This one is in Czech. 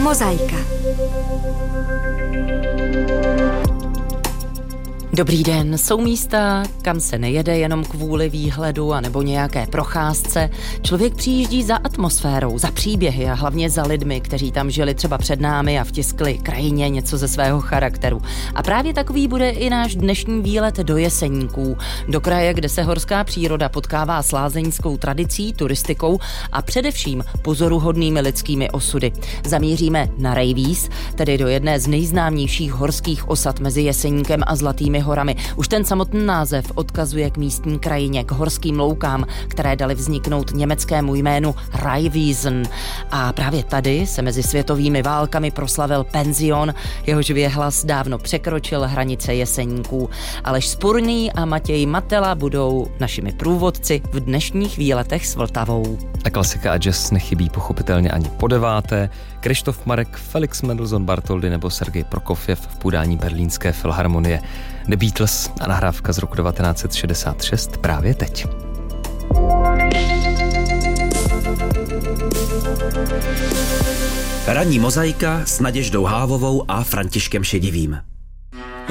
Mozaika. Dobrý den, jsou místa, kam se nejede jenom kvůli výhledu anebo nějaké procházce. Člověk přijíždí za atmosférou, za příběhy a hlavně za lidmi, kteří tam žili třeba před námi a vtiskli krajině něco ze svého charakteru. A právě takový bude i náš dnešní výlet do Jeseníků, do kraje, kde se horská příroda potkává s lázeňskou tradicí, turistikou a především pozoruhodnými lidskými osudy. Zamíříme na Rejvíz, tedy do jedné z nejznámějších horských osad mezi Jeseníkem a Zlatými horami. Už ten samotný název odkazuje k místní krajině, k horským loukám, které daly vzniknout německému jménu Raiwiesen. A právě tady se mezi světovými válkami proslavil penzion, jehož věhlas dávno překročil hranice Jeseníků. Aleš Spurný a Matěj Matela budou našimi průvodci v dnešních výletech s Vltavou. A klasika a jazz nechybí pochopitelně ani po deváté. Krištof Marek, Felix Mendelssohn Bartholdy nebo Sergej Prokofjev v podání Berlínské filharmonie. The Beatles a nahrávka z roku 1966 právě teď. Ranní mozaika s Naděždou Hávovou a Františkem Šedivým.